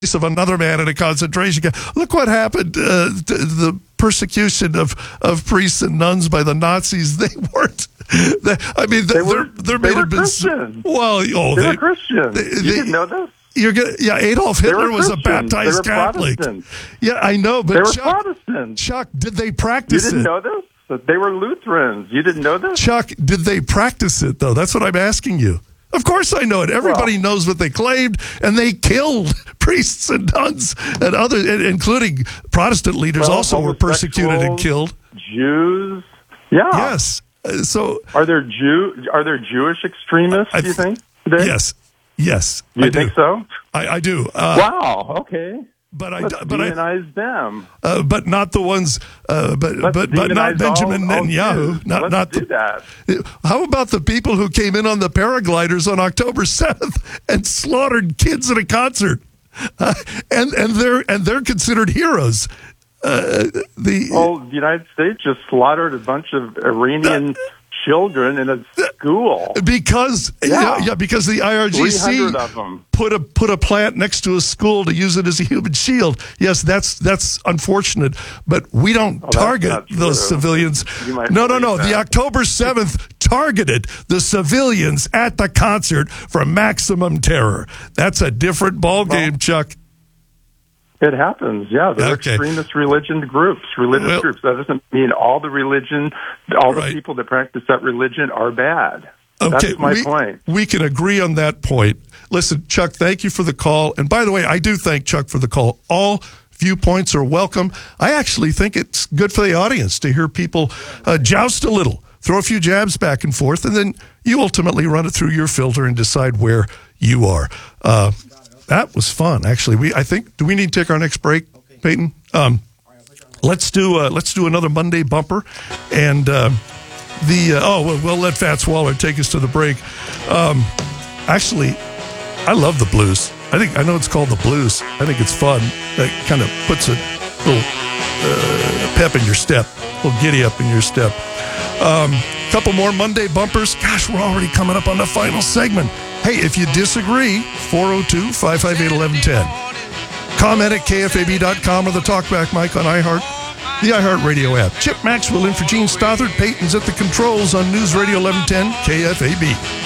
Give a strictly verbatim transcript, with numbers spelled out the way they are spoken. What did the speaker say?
of another man in a concentration camp. Look what happened uh, to the persecution of, of priests and nuns by the Nazis. They weren't. They, I mean, they were, there they may were have been. Christian. Well, oh, they, they were Christian. They, you they, didn't know this? You're gonna, yeah, Adolf Hitler was a baptized Catholic. Yeah, I know, but they were Chuck, Protestants. Chuck, did they practice it? You didn't it? know this? That they were Lutherans. You didn't know this? Chuck, did they practice it, though? That's what I'm asking you. Of course I know it. Everybody well, knows what they claimed, and they killed priests and nuns and others, including Protestant leaders well, also were persecuted and killed. Jews. Yeah. Yes. Uh, so are there Jew are there Jewish extremists, I, do you think, today? Yes. Yes. You I think do. so? I, I do. Uh, wow. Okay. But I, Let's but demonize I, them. Uh, but not the ones. Uh, but Let's but but not Benjamin all, all Netanyahu. Jews. Not Let's not do the, that. How about the people who came in on the paragliders on October seventh and slaughtered kids at a concert, uh, and and they're and they're considered heroes. Uh, the oh, the United States just slaughtered a bunch of Iranian. Uh, children in a school because yeah, yeah, yeah because the I R G C of them. put a put a plant next to a school to use it as a human shield. Yes, that's that's unfortunate, but we don't oh, target those civilians. No, no, no. That. The October seventh targeted the civilians at the concert for maximum terror. That's a different ball game, well, Chuck. It happens, yeah. There are okay. extremist religion groups, religious well, groups. That doesn't mean all the religion, all right. the people that practice that religion are bad. Okay, That's my we, point. We can agree on that point. Listen, Chuck, thank you for the call. And by the way, I do thank Chuck for the call. All viewpoints are welcome. I actually think it's good for the audience to hear people uh, joust a little, throw a few jabs back and forth, and then you ultimately run it through your filter and decide where you are. Uh, That was fun, actually. We, I think, do we need to take our next break, Peyton? Um, let's do, uh, let's do another Monday bumper, and uh, the uh, oh, we'll, we'll let Fats Waller take us to the break. Um, actually, I love the blues. I think I know it's called the blues. I think it's fun. That kind of puts a little uh, pep in your step, a little giddy up in your step. Um, couple more Monday bumpers. Gosh, we're already coming up on the final segment. Hey, if you disagree, four oh two, five five eight, eleven ten. Comment at K F A B dot com or the Talkback mic on iHeart, the iHeart Radio app. Chip Maxwell in for Gene Stothard. Peyton's at the controls on News Radio eleven ten K F A B.